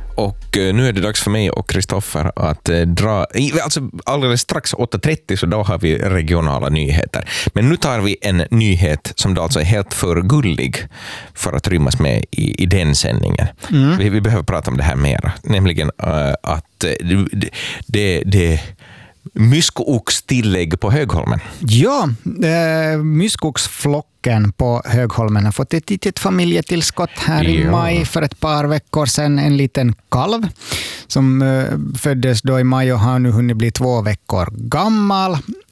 Och nu är det dags för mig och Kristoffer att dra... Alltså alldeles strax 8.30 så då har vi regionala nyheter. Men nu tar vi en nyhet som då alltså är helt för gullig för att rymmas med i den sändningen. Vi behöver prata om det här mer. Nämligen att det myskoxtillägg på Högholmen. Ja, myskoxflocken på Högholmen har fått ett litet familjetillskott här i maj för ett par veckor sedan. En liten kalv som föddes då i maj och har nu hunnit bli 2 veckor gammal.